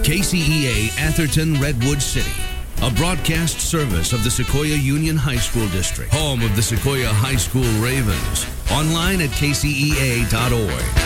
KCEA Atherton Redwood City, a broadcast service of the Sequoia Union High School District, home of the Sequoia High School Ravens. Online at kcea.org.